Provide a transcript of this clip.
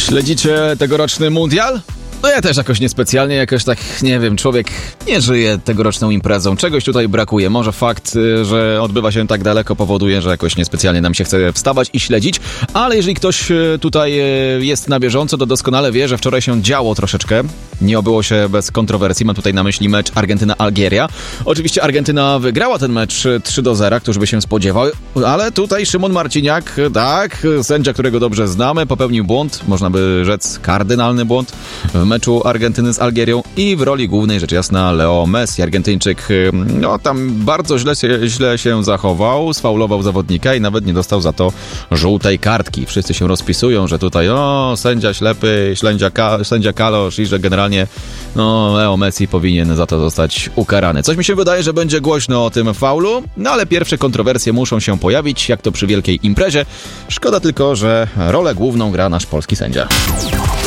Śledzicie tegoroczny mundial? No ja też jakoś niespecjalnie, jakoś tak, nie wiem, człowiek nie żyje tegoroczną imprezą. Czegoś tutaj brakuje. Może fakt, że odbywa się tak daleko powoduje, że jakoś niespecjalnie nam się chce wstawać i śledzić, ale jeżeli ktoś tutaj jest na bieżąco, to doskonale wie, że wczoraj się działo troszeczkę. Nie obyło się bez kontrowersji. Mam tutaj na myśli mecz Argentyna-Algieria. Oczywiście Argentyna wygrała ten mecz 3-0, któż by się spodziewał, ale tutaj Szymon Marciniak, tak, sędzia, którego dobrze znamy, popełnił błąd, można by rzec kardynalny błąd w meczu Argentyny z Algierią i w roli głównej, rzecz jasna, Leo Messi. Argentyńczyk, no tam bardzo źle się zachował, sfaulował zawodnika i nawet nie dostał za to żółtej kartki. Wszyscy się rozpisują, że tutaj sędzia ślepy, sędzia kalosz i że generalnie Leo Messi powinien za to zostać ukarany. Coś mi się wydaje, że będzie głośno o tym faulu, no ale pierwsze kontrowersje muszą się pojawić, jak to przy wielkiej imprezie. Szkoda tylko, że rolę główną gra nasz polski sędzia.